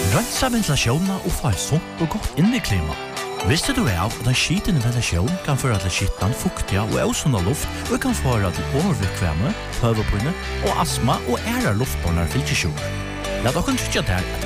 Rensa ventilasjonen og få et sunt og godt inneklima. Visste du av at en skitende ventilasjon kan føre til skittan, fuktiga og ausunda luft og kan føre til overvikvemme, høvepinne og astma og ære luftbårnar fylkesjord. Lat okken tryggja der at